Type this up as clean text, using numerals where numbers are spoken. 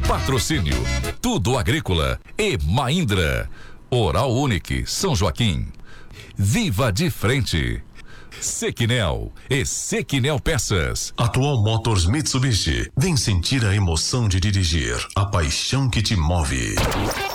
Patrocínio Tudo Agrícola e Mahindra. Oral Unique São Joaquim. Viva de Frente. Sequinel e Sequinel Peças. Atual Motors Mitsubishi. Vem sentir a emoção de dirigir, a paixão que te move.